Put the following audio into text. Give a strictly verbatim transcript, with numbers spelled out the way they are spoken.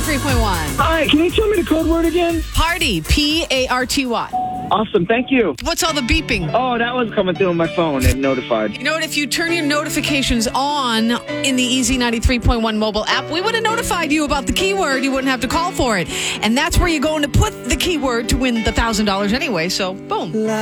ninety-three point one. Hi, can you tell me the code word again? Party, P A R T Y. Awesome, thank you. What's all the beeping? Oh, that was coming through on my phone and notified. You know what? If you turn your notifications on in the Easy ninety-three point one mobile app, we would have notified you about the keyword. You wouldn't have to call for it. And that's where you're going to put the keyword to win the one thousand dollars anyway. So, boom.